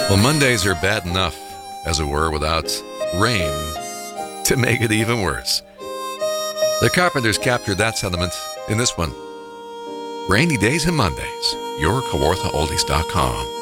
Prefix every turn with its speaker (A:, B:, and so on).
A: Well, Mondays are bad enough, as it were, without rain to make it even worse. The Carpenters captured that sentiment in this one. Rainy Days and Mondays, your Kawartha Oldies.com.